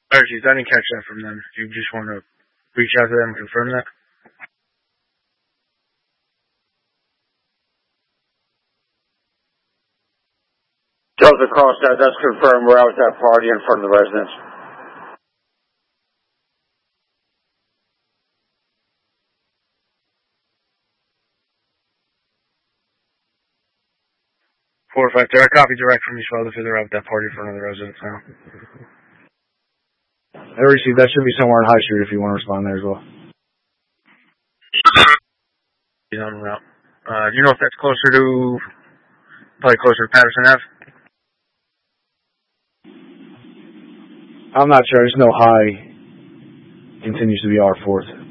Archie, I didn't catch that from them. Do you just want to reach out to them and confirm that? Delta Cross, that's confirmed. We're out at that party in front of the residence. Four or five. I copy direct from East Weldon. They're out at that party in front of the residence now. I received. That should be somewhere in High Street if you want to respond there as well. He's on route. Do you know if that's probably closer to Patterson Ave? I'm not sure. I just know High continues to be our fourth.